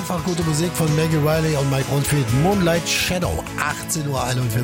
Einfach gute Musik von Maggie Riley und Mike Oldfield. Moonlight Shadow, 18:41 Uhr.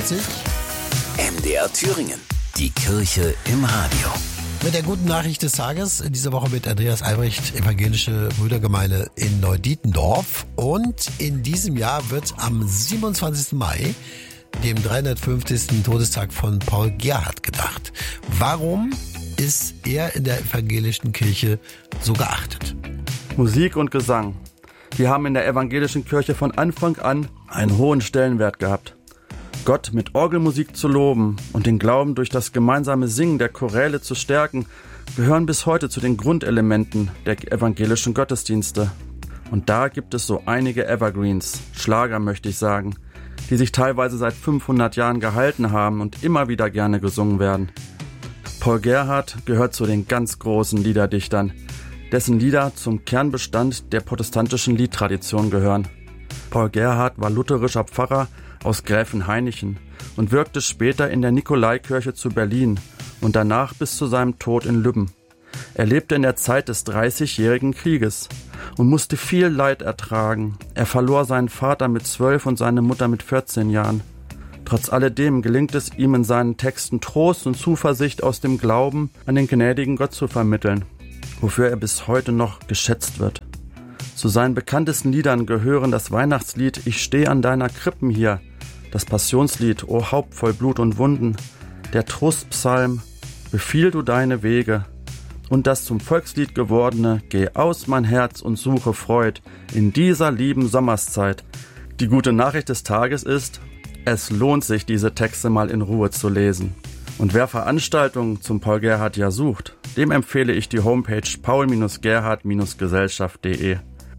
MDR Thüringen, die Kirche im Radio. Mit der guten Nachricht des Tages, in dieser Woche mit Andreas Albrecht, Evangelische Brüdergemeinde in Neudietendorf. Und in diesem Jahr wird am 27. Mai, dem 350. Todestag von Paul Gerhardt, gedacht. Warum ist er in der evangelischen Kirche so geachtet? Musik und Gesang. Die haben in der evangelischen Kirche von Anfang an einen hohen Stellenwert gehabt. Gott mit Orgelmusik zu loben und den Glauben durch das gemeinsame Singen der Choräle zu stärken, gehören bis heute zu den Grundelementen der evangelischen Gottesdienste. Und da gibt es so einige Evergreens, Schlager möchte ich sagen, die sich teilweise seit 500 Jahren gehalten haben und immer wieder gerne gesungen werden. Paul Gerhardt gehört zu den ganz großen Liederdichtern, dessen Lieder zum Kernbestand der protestantischen Liedtradition gehören. Paul Gerhardt war lutherischer Pfarrer aus Gräfenhainichen und wirkte später in der Nikolaikirche zu Berlin und danach bis zu seinem Tod in Lübben. Er lebte in der Zeit des 30-jährigen Krieges und musste viel Leid ertragen. Er verlor seinen Vater mit 12 und seine Mutter mit 14 Jahren. Trotz alledem gelingt es ihm in seinen Texten Trost und Zuversicht aus dem Glauben an den gnädigen Gott zu vermitteln, wofür er bis heute noch geschätzt wird. Zu seinen bekanntesten Liedern gehören das Weihnachtslied Ich steh an deiner Krippen hier, das Passionslied O Haupt voll Blut und Wunden, der Trostpsalm Befiehl du deine Wege und das zum Volkslied gewordene Geh aus mein Herz und suche Freud in dieser lieben Sommerszeit. Die gute Nachricht des Tages ist, es lohnt sich, diese Texte mal in Ruhe zu lesen. Und wer Veranstaltungen zum Paul Gerhardt Jahr sucht, dem empfehle ich die Homepage paul-gerhardt-gesellschaft.de.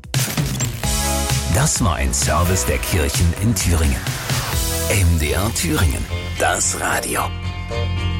Das war ein Service der Kirchen in Thüringen. MDR Thüringen, das Radio.